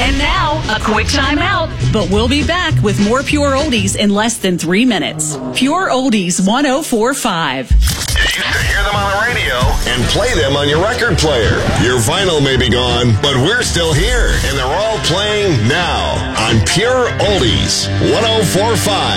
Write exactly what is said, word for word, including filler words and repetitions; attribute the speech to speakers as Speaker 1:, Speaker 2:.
Speaker 1: And now, a quick time out. But we'll be back with more Pure Oldies in less than three minutes. Pure Oldies one oh four point five.
Speaker 2: You used to hear them on the radio and play them on your record player. Your vinyl may be gone, but we're still here, and they're all playing now on Pure Oldies one oh four point five.